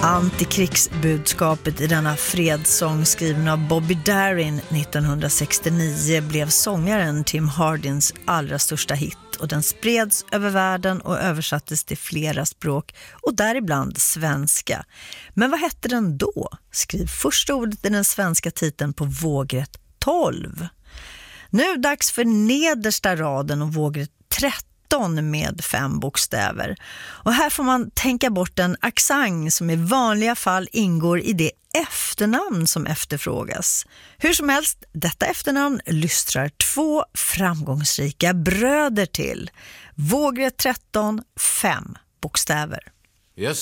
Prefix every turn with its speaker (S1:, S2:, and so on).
S1: Antikrigsbudskapet i denna fredssång skriven av Bobby Darin 1969 blev sångaren Tim Hardins allra största hit och den spreds över världen och översattes till flera språk och däribland svenska. Men vad hette den då? Skriv första ordet i den svenska titeln på vågrätt 12. Nu dags för nedersta raden och vågrätt 13 med 5 bokstäver. Och här får man tänka bort en accent som i vanliga fall ingår i det efternamn som efterfrågas. Hur som helst, detta efternamn lystrar 2 framgångsrika bröder till. Vågrätt 13, 5 bokstäver.
S2: Jag